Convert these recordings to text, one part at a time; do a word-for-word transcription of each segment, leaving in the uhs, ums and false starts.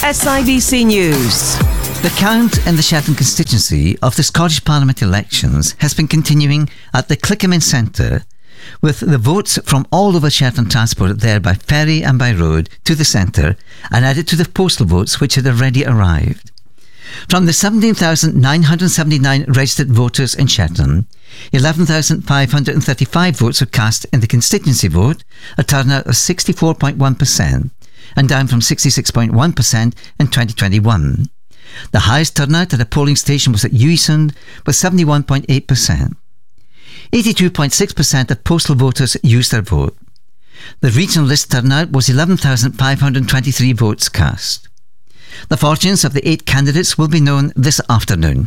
S I B C News. The count in the Shetland constituency of the Scottish Parliament elections has been continuing at the Clickaman Centre, with the votes from all over Shetland transported there by ferry and by road to the centre and added to the postal votes which had already arrived. From the seventeen thousand nine hundred seventy-nine registered voters in Shetland, eleven thousand five hundred thirty-five votes were cast in the constituency vote, a turnout of sixty-four point one percent, and down from sixty-six point one percent in twenty twenty-one. The highest turnout at a polling station was at Uysund, with seventy-one point eight percent. eighty-two point six percent of postal voters used their vote. The regional list turnout was eleven thousand five hundred twenty-three votes cast. The fortunes of the eight candidates will be known this afternoon.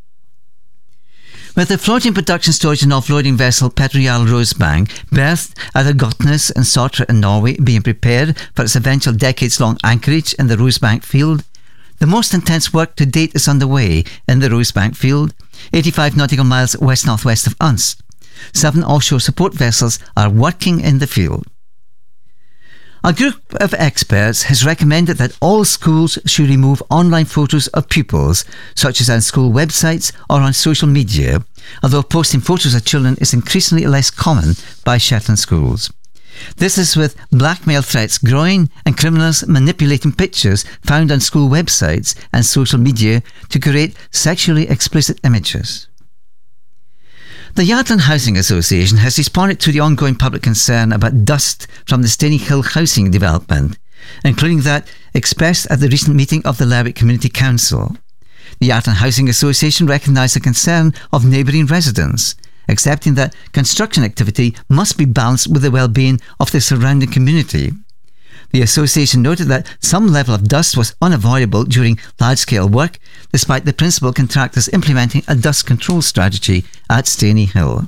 With the floating production, storage and offloading vessel Petrojarl Rosebank, berthed at the Gotnes in Sotra in Norway, being prepared for its eventual decades-long anchorage in the Rosebank field, the most intense work to date is underway in the Rosebank field, eighty-five nautical miles west-northwest of Unst. Seven offshore support vessels are working in the field. A group of experts has recommended that all schools should remove online photos of pupils, such as on school websites or on social media, although posting photos of children is increasingly less common by Shetland schools. This is with blackmail threats growing and criminals manipulating pictures found on school websites and social media to create sexually explicit images. The Yardland Housing Association has responded to the ongoing public concern about dust from the Steny Hill housing development, including that expressed at the recent meeting of the Lerwick Community Council. The Yardland Housing Association recognised the concern of neighbouring residents, accepting that construction activity must be balanced with the well-being of the surrounding community. The association noted that some level of dust was unavoidable during large-scale work, despite the principal contractors implementing a dust control strategy at Steny Hill.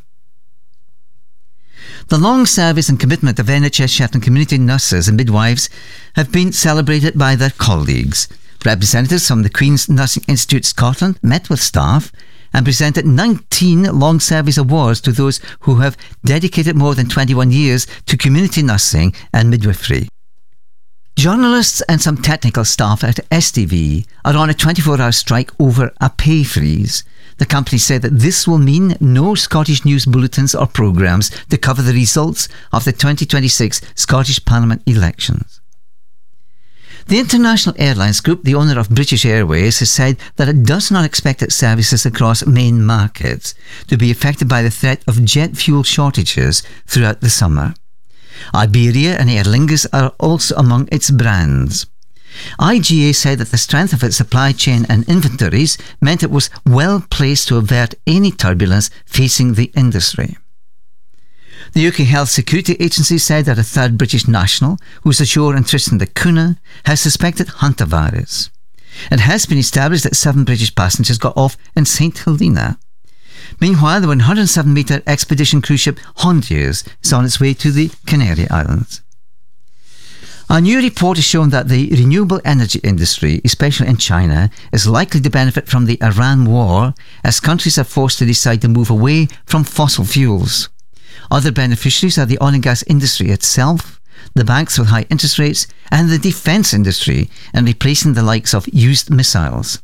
The long service and commitment of N H S Shetland community nurses and midwives have been celebrated by their colleagues. Representatives from the Queen's Nursing Institute Scotland met with staff and presented nineteen long service awards to those who have dedicated more than twenty-one years to community nursing and midwifery. Journalists and some technical staff at S T V are on a twenty-four hour strike over a pay freeze. The company said that this will mean no Scottish news bulletins or programmes to cover the results of the twenty twenty-six Scottish Parliament elections. The International Airlines Group, the owner of British Airways, has said that it does not expect its services across main markets to be affected by the threat of jet fuel shortages throughout the summer. Iberia and Aer Lingus are also among its brands. I G A said that the strength of its supply chain and inventories meant it was well placed to avert any turbulence facing the industry. The U K Health Security Agency said that a third British national, who was ashore in Tristan da Cunha, has suspected hantavirus. It has been established that seven British passengers got off in Saint Helena. Meanwhile, the one hundred seven metre expedition cruise ship Hondius is on its way to the Canary Islands. A new report has shown that the renewable energy industry, especially in China, is likely to benefit from the Iran war as countries are forced to decide to move away from fossil fuels. Other beneficiaries are the oil and gas industry itself, the banks with high interest rates, and the defence industry, in replacing the likes of used missiles.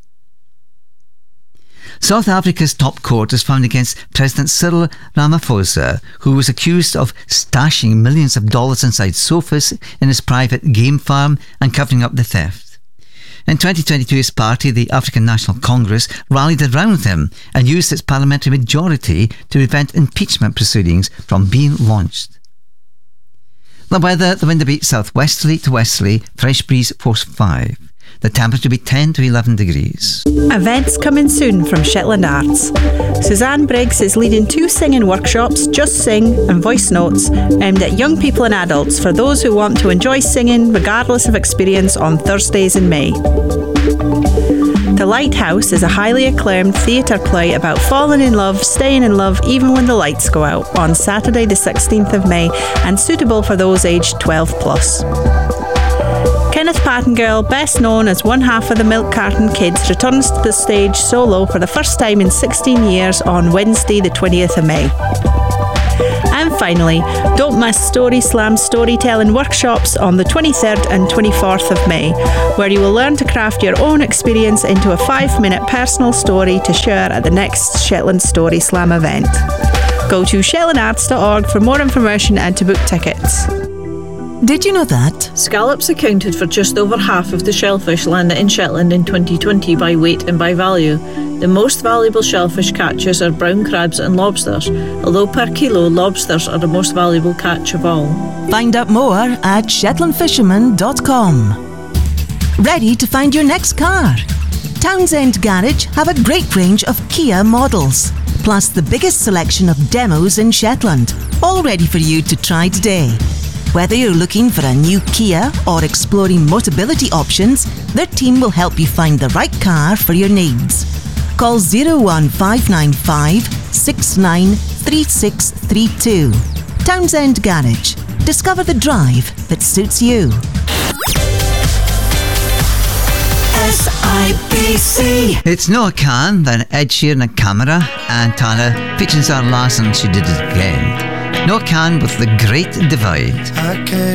South Africa's top court has found against President Cyril Ramaphosa, who was accused of stashing millions of dollars inside sofas in his private game farm and covering up the theft. In twenty twenty-two, his party, the African National Congress, rallied around him and used its parliamentary majority to prevent impeachment proceedings from being launched. The weather, the wind will be southwesterly to westerly, fresh breeze force five. The temperature will be ten to eleven degrees. Events coming soon from Shetland Arts. Suzanne Briggs is leading two singing workshops, Just Sing and Voice Notes, aimed at young people and adults for those who want to enjoy singing regardless of experience on Thursdays in May. The Lighthouse is a highly acclaimed theatre play about falling in love, staying in love even when the lights go out, on Saturday the sixteenth of May, and suitable for those aged twelve plus. Kenneth Pattengirl, best known as one half of the Milk Carton Kids, returns to the stage solo for the first time in sixteen years on Wednesday the twentieth of May. And finally, don't miss Story Slam storytelling workshops on the twenty-third and twenty-fourth of May, where you will learn to craft your own experience into a five-minute personal story to share at the next Shetland Story Slam event. Go to shetland arts dot org for more information and to book tickets. Did you know that scallops accounted for just over half of the shellfish landed in Shetland in twenty twenty by weight and by value? The most valuable shellfish catches are brown crabs and lobsters, although per kilo lobsters are the most valuable catch of all. Find out more at shetland fisherman dot com. Ready to find your next car? Townsend Garage have a great range of Kia models, plus the biggest selection of demos in Shetland, all ready for you to try today. Whether you're looking for a new Kia or exploring Motability options, their team will help you find the right car for your needs. Call zero one five nine five, six nine three six three two. Townsend Garage. Discover the drive that suits you. S I B C. It's Noah Khan, then Ed Sheeran and Camera, and Tana featuring Zara Larsson, she did it again. Noah Khan with The Great Divide.